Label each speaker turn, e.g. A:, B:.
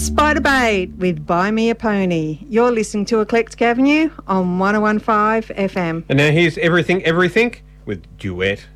A: Spiderbait with Buy Me a Pony. You're listening to Eclectic Avenue on 101.5 FM.
B: And now here's Everything with Duet.